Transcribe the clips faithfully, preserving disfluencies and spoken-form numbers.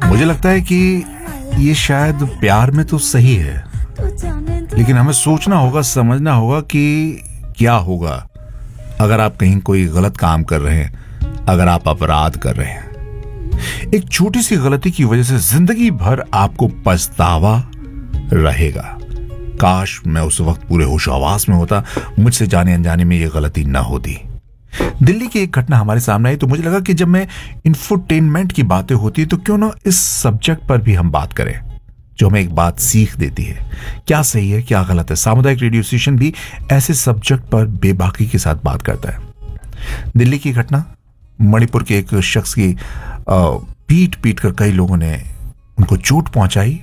मुझे लगता है कि ये शायद प्यार में तो सही है, लेकिन हमें सोचना होगा, समझना होगा कि क्या होगा अगर आप कहीं कोई गलत काम कर रहे हैं, अगर आप अपराध कर रहे हैं। एक छोटी सी गलती की वजह से जिंदगी भर आपको पछतावा रहेगा। काश मैं उस वक्त पूरे होश-ओ-हवास में होता, मुझसे जाने अनजाने में यह गलती ना होती। दिल्ली की एक घटना हमारे सामने आई तो मुझे लगा कि जब मैं इंफोटेनमेंट की बातें होती तो क्यों ना इस सब्जेक्ट पर भी हम बात करें, जो हमें एक बात सीख देती है, क्या सही है क्या गलत है। सामुदायिक रेडियो स्टेशन भी ऐसे सब्जेक्ट पर बेबाकी के साथ बात करता है। दिल्ली की घटना, मणिपुर के एक शख्स की पीट पीट कर कई लोगों ने उनको चोट पहुंचाई।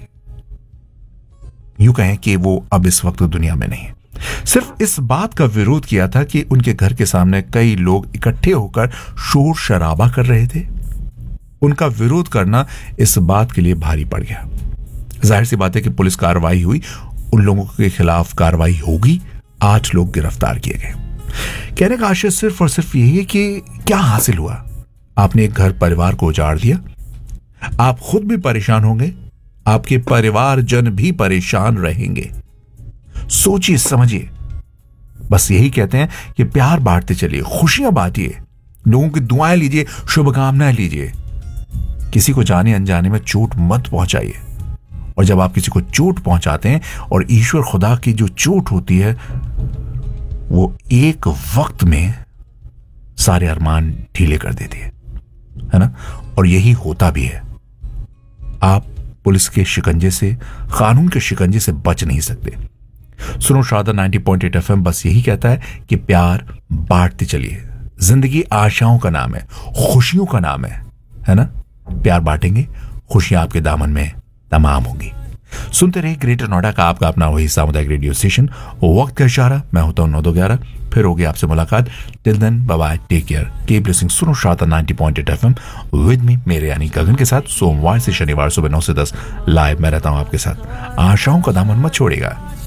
यूं कहें कि वो अब इस वक्त दुनिया में नहीं, सिर्फ इस बात का विरोध किया था कि उनके घर के सामने कई लोग इकट्ठे होकर शोर शराबा कर रहे थे। उनका विरोध करना इस बात के लिए भारी पड़ गया। जाहिर सी बात है कि पुलिस कार्रवाई हुई, उन लोगों के खिलाफ कार्रवाई होगी, आठ लोग गिरफ्तार किए गए। कहने का आशय सिर्फ और सिर्फ यही है कि क्या हासिल हुआ। आपने एक घर परिवार को उजाड़ दिया, आप खुद भी परेशान होंगे, आपके परिवारजन भी परेशान रहेंगे। सोचिए समझिए, बस यही कहते हैं कि प्यार बांटते चलिए, खुशियां बांटिए, लोगों की दुआएं लीजिए, शुभकामनाएं लीजिए। किसी को जाने अनजाने में चोट मत पहुंचाइए। और जब आप किसी को चोट पहुंचाते हैं, और ईश्वर खुदा की जो चोट होती है वो एक वक्त में सारे अरमान ढीले कर देती है, है ना। और यही होता भी है। आप पुलिस के शिकंजे से, कानून के शिकंजे से बच नहीं सकते। सुनो Sharda ninety point eight F M बस यही कहता है कि प्यार बांटते चलिए। जिंदगी आशाओं का नाम है, खुशियों का नाम है, है ना। प्यार बांटेंगे, खुशियां आपके दामन में तमाम होंगी। सुनते रहिए ग्रेटर नोएडा का आपका अपना वही सामुदायिक रेडियो स्टेशन वक्त का इशारा। मैं होता हूं नौ दो ग्यारह। फिर होगी आपसे मुलाकात। Till then bye bye, take care, keep listening. सुनो Sharda ninety point eight F am with me, मेरे यानी गगन के साथ। सोमवार से शनिवार सुबह नौ से दस लाइव मैं रहता हूं आपके साथ। आशाओं का दामन मत छोड़ेगा।